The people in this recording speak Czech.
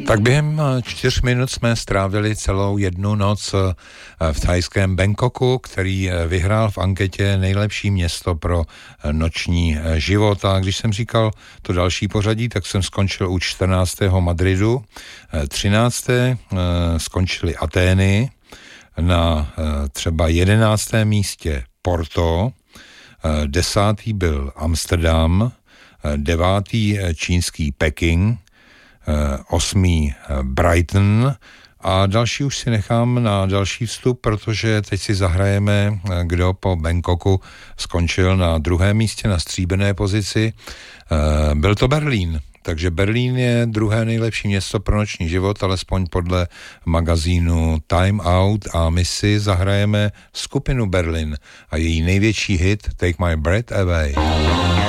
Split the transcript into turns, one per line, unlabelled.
Tak během 4 minut jsme strávili celou jednu noc v thajském Bangkoku, který vyhrál v anketě nejlepší město pro noční život. A když jsem říkal to další pořadí, tak jsem skončil u 14. Madridu, 13. skončili Atény, na třeba 11. místě Porto, 10. byl Amsterdam, 9. čínský Peking, 8. Brighton a další už si nechám na další vstup, protože teď si zahrajeme, kdo po Bangkoku skončil na 2. místě na stříbrné pozici. Byl to Berlín. Takže Berlín je 2. nejlepší město pro noční život, alespoň podle magazínu Time Out, a my si zahrajeme skupinu Berlin a její největší hit Take My Breath Away.